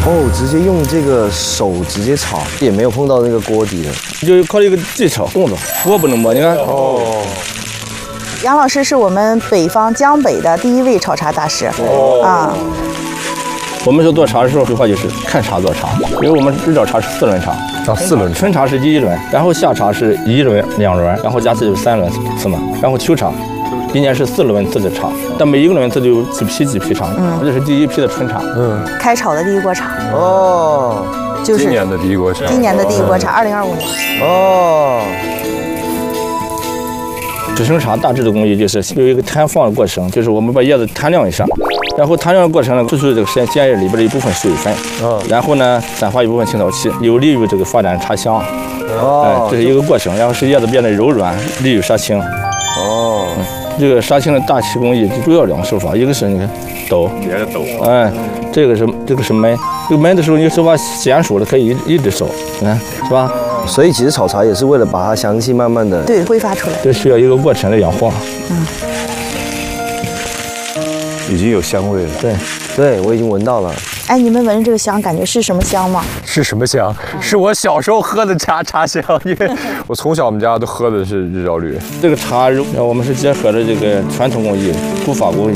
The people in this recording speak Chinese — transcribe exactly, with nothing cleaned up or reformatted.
哦，直接用这个手直接炒，也没有碰到那个锅底的， 就靠一个技巧动作，锅不能摸，你看。哦。 杨老师是我们北方江北的第一位炒茶大师。哦。啊。 我们说做茶的时候，规划就是看茶做茶，因为我们日照茶是四轮茶。 啊，四轮。 春茶是第一轮，然后夏茶是一轮、两轮，然后加次就是三轮次嘛，然后秋茶。今年是四轮次的茶，但每一个轮次就有几批几批茶，嗯，这是第一批的春茶， 嗯，开炒的第一锅茶， 哦， 就是今年的第一锅茶， 今年的第一锅茶，二零二五年， 哦。 制成茶大致的工艺就是有一个摊放的过程，就是我们把叶子摊晾一下，然后摊晾的过程呢，突出这个鲜鲜叶里边的一部分水分，嗯，然后呢散发一部分青草气，有利于这个发展茶香，哦，哎，这是一个过程，然后使叶子变得柔软，利于杀青，哦。嗯，这个杀青的大气工艺主要两个手法，一个是你看抖， 别的抖， 哎，这个是这个是焖，这个焖的时候你手把娴熟了可以一一直手，你看是吧？ 所以其实炒茶也是为了把它香气慢慢的对挥发出来， 这需要一个过程的氧化。嗯， 已经有香味了。 对，对我已经闻到了。 哎，你们闻这个香，感觉是什么香吗？ 是什么香？是我小时候喝的茶茶香，因为我从小我们家都喝的是日照绿。 这个茶，我们是结合了这个传统工艺、古法工艺，